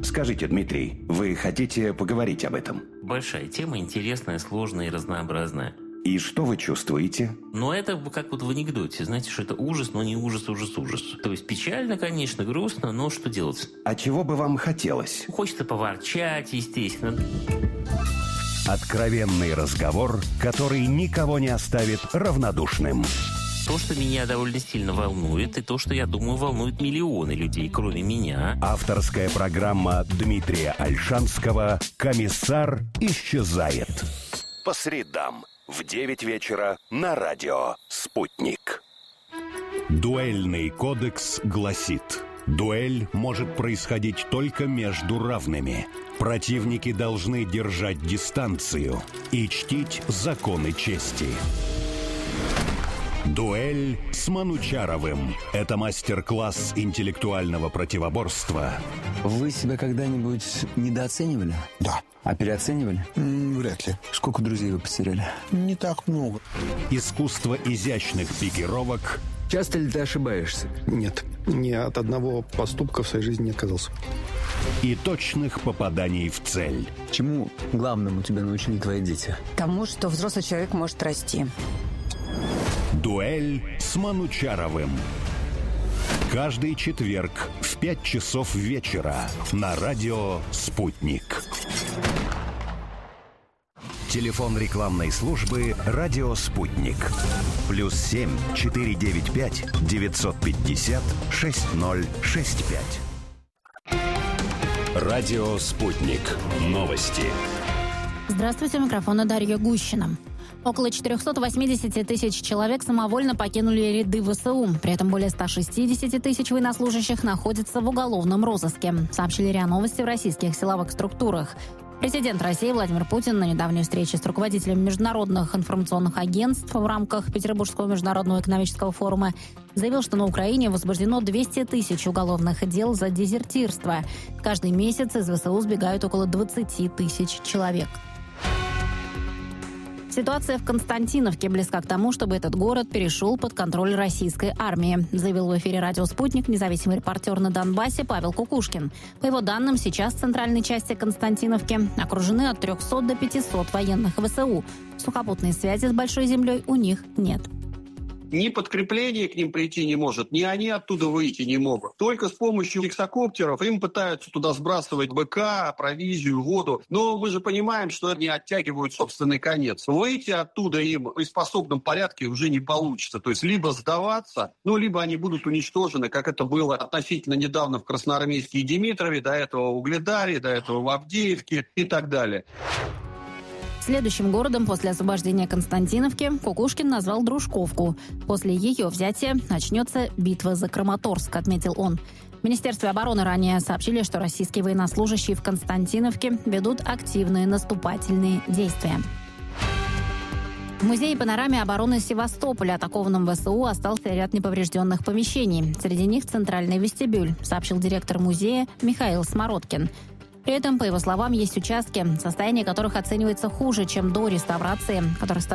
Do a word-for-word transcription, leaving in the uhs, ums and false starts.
Скажите, Дмитрий, вы хотите поговорить об этом? Большая тема, интересная, сложная и разнообразная. И что вы чувствуете? Но это как вот в анекдоте. Знаете, что это ужас, но не ужас, ужас, ужас. То есть печально, конечно, грустно, но что делать? А чего бы вам хотелось? Хочется поворчать, естественно. Откровенный разговор, который никого не оставит равнодушным. То, что меня довольно сильно волнует, и то, что, я думаю, волнует миллионы людей, кроме меня. Авторская программа Дмитрия Ольшанского «Комиссар исчезает». По средам в девять вечера на радио «Спутник». Дуэльный кодекс гласит: дуэль может происходить только между равными. Противники должны держать дистанцию и чтить законы чести. Дуэль с Манучаровым. Это мастер-класс интеллектуального противоборства. Вы себя когда-нибудь недооценивали? Да. А переоценивали? М, вряд ли. Сколько друзей вы потеряли? Не так много. Искусство изящных пикировок. Часто ли ты ошибаешься? Нет. Ни от одного поступка в своей жизни не отказался. И точных попаданий в цель. Чему главному тебя научили твои дети? Тому, что взрослый человек может расти. Дуэль с Манучаровым. Каждый четверг в пять часов вечера на радио «Спутник». Телефон рекламной службы «Радио Спутник». Плюс семь четыре девять пять девятьсот пятьдесят шесть ноль шесть пять. Радио «Спутник». Новости. Здравствуйте, у микрофона Дарья Гущина. Около четыреста восемьдесят тысяч человек самовольно покинули ряды ВСУ. При этом более ста шестидесяти тысяч военнослужащих находятся в уголовном розыске, сообщили РИА Новости в российских силовых структурах. Президент России Владимир Путин на недавней встрече с руководителями международных информационных агентств в рамках Петербургского международного экономического форума заявил, что на Украине возбуждено двести тысяч уголовных дел за дезертирство. Каждый месяц из ВСУ сбегают около двадцати тысяч человек. Ситуация в Константиновке близка к тому, чтобы этот город перешел под контроль российской армии, заявил в эфире радио «Спутник» независимый репортер на Донбассе Павел Кукушкин. По его данным, сейчас в центральной части Константиновки окружены от трехсот до пятисот военных ВСУ. Сухопутной связи с Большой землей у них нет. Ни подкрепление к ним прийти не может, ни они оттуда выйти не могут. Только с помощью гексакоптеров им пытаются туда сбрасывать БК, провизию, воду. Но мы же понимаем, что они оттягивают собственный конец. Выйти оттуда им в боеспособном порядке уже не получится. То есть либо сдаваться, ну, либо они будут уничтожены, как это было относительно недавно в Красноармейске и Димитрове, до этого в Угледаре, до этого в Авдеевке и так далее. Следующим городом после освобождения Константиновки Кукушкин назвал Дружковку. После ее взятия начнется битва за Краматорск, отметил он. В Министерстве обороны ранее сообщили, что российские военнослужащие в Константиновке ведут активные наступательные действия. В музее панорамы обороны Севастополя, атакованном ВСУ, остался ряд неповрежденных помещений. Среди них центральный вестибюль, сообщил директор музея Михаил Смородкин. При этом, по его словам, есть участки, состояние которых оценивается хуже, чем до реставрации, которых